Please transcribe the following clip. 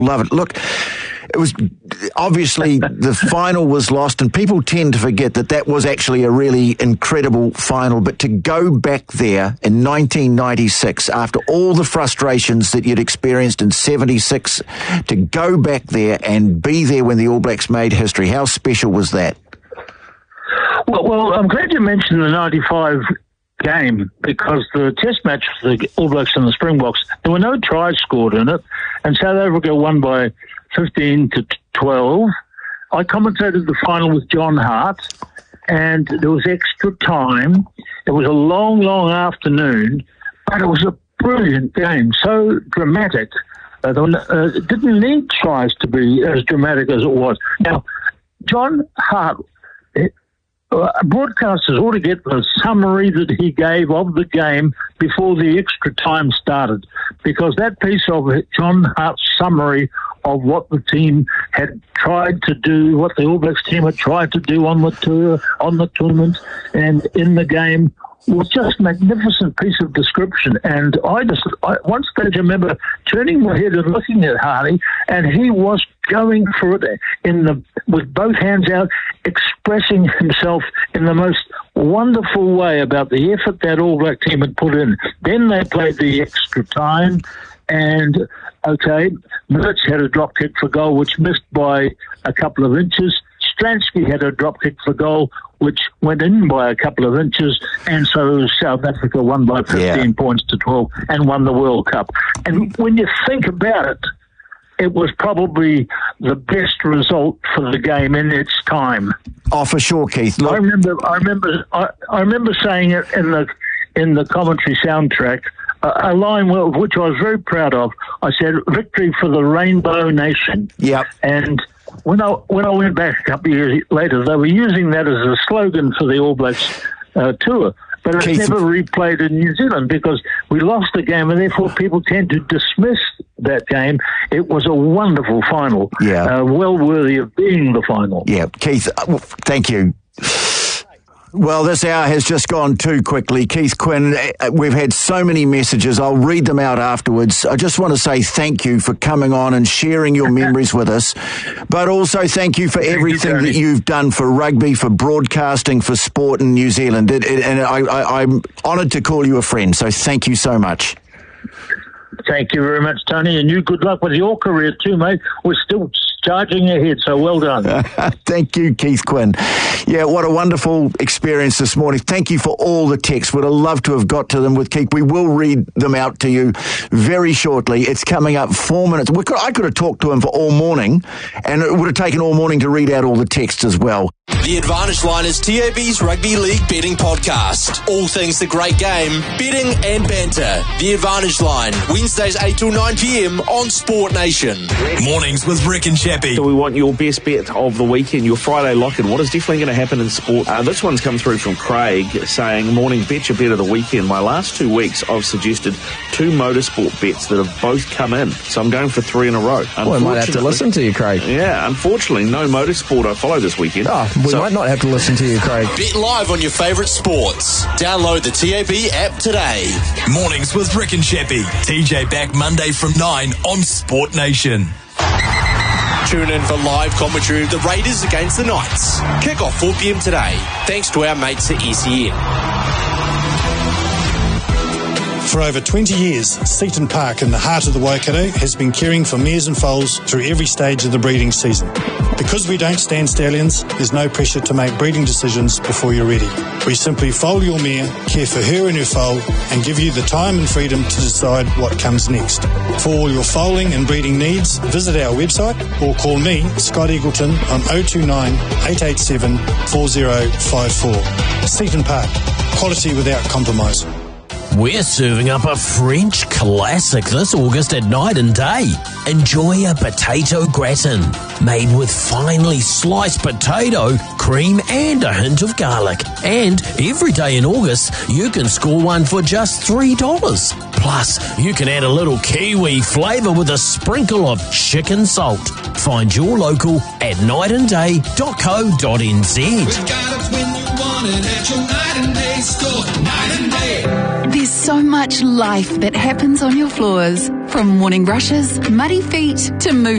Love it. Look, it was obviously the final was lost, and people tend to forget that was actually a really incredible final. But to go back there in 1996, after all the frustrations that you'd experienced in 76, to go back there and be there when the All Blacks made history, how special was that? Well, I'm glad you mentioned the 95 game, because the test match for the All Blacks and the Springboks, there were no tries scored in it, and South Africa won by 15-12. I commentated the final with John Hart, and there was extra time. It was a long, long afternoon, but it was a brilliant game, so dramatic. It didn't need tries to be as dramatic as it was. Now, John Hart, broadcasters ought to get the summary that he gave of the game before the extra time started, because that piece of John Hart's summary of what the team had tried to do, what the All Blacks team had tried to do on the tour, on the tournament, and in the game, was just a magnificent piece of description. And I one stage I remember turning my head and looking at Hardy, and he was going for it with both hands out, expressing himself in the most wonderful way about the effort that All Black team had put in. Then they played the extra time, and Mertz had a drop kick for goal, which missed by a couple of inches. Stransky had a drop kick for goal, which went in by a couple of inches, and so South Africa won by 15 points to 12 and won the World Cup. And when you think about it, it was probably the best result for the game in its time. Oh, for sure, Keith. Look. I remember saying it in the commentary soundtrack. A line which I was very proud of. I said, "Victory for the Rainbow Nation." Yep. And when I went back a couple of years later, they were using that as a slogan for the All Blacks tour. But it's never replayed in New Zealand because we lost the game, and therefore people tend to dismiss that game. It was a wonderful final. Yeah. Well worthy of being the final. Yeah. Keith, thank you. Well, this hour has just gone too quickly. Keith Quinn, we've had so many messages. I'll read them out afterwards. I just want to say thank you for coming on and sharing your memories with us, but also thank you for everything that you've done for rugby, for broadcasting, for sport in New Zealand. And I'm honoured to call you a friend, so thank you so much. Thank you very much, Tony, and you good luck with your career too, mate. We're still charging ahead, so well done. Thank you, Keith Quinn. Yeah, what a wonderful experience this morning. Thank you for all the texts. Would have loved to have got to them with Keith. We will read them out to you very shortly. It's coming up 4 minutes. I could have talked to him for all morning, and it would have taken all morning to read out all the texts as well. The Advantage Line is TAB's Rugby League betting podcast. All things the great game, betting and banter. The Advantage Line, Wednesdays 8 till 9 p.m. on Sport Nation. Mornings with Rick and Chappie. So we want your best bet of the weekend, your Friday lock-in. What is definitely going to happen in sport? This one's come through from Craig saying, morning, bet your bet of the weekend. My last 2 weeks, I've suggested 2 motorsport bets that have both come in. So I'm going for 3 in a row. Well, I might have to listen to you, Craig. Yeah, unfortunately, no motorsport I follow this weekend. We might not have to listen to you, Craig. Bet live on your favourite sports. Download the TAB app today. Mornings with Rick and Chappie. TJ back Monday from 9 on Sport Nation. Tune in for live commentary of the Raiders against the Knights. Kick off 4 p.m. today, thanks to our mates at SEN. For over 20 years, Seaton Park in the heart of the Waikato has been caring for mares and foals through every stage of the breeding season. Because we don't stand stallions, there's no pressure to make breeding decisions before you're ready. We simply foal your mare, care for her and her foal, and give you the time and freedom to decide what comes next. For all your foaling and breeding needs, visit our website or call me, Scott Eagleton, on 029 887 4054. Seaton Park, quality without compromise. We're serving up a French classic this August at Night and Day. Enjoy a potato gratin made with finely sliced potato, cream and a hint of garlic. And every day in August, you can score one for just $3. Plus, you can add a little Kiwi flavour with a sprinkle of chicken salt. Find your local at nightandday.co.nz. We've got it when you want it at your Night and Day store. Night and Day. There's so much life that happens on your floors. From morning rushes, muddy feet to moving.